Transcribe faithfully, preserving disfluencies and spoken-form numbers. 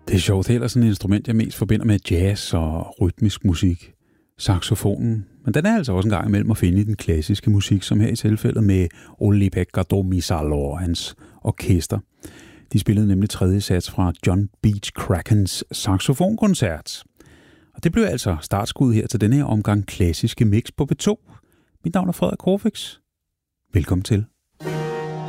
Det er sjovt, det er ellers sådan et instrument, jeg mest forbinder med jazz og rytmisk musik. Saxofonen. Men den er altså også en gang imellem at finde i den klassiske musik, som her i tilfældet med Olli-Pekka Tomisalo og hans orkester. De spillede nemlig tredje sats fra John Beach Krakens saxofonkoncert. Og det blev altså startskud her til denne her omgang klassiske mix på P to. Mit navn er Frederik Korfix. Velkommen til.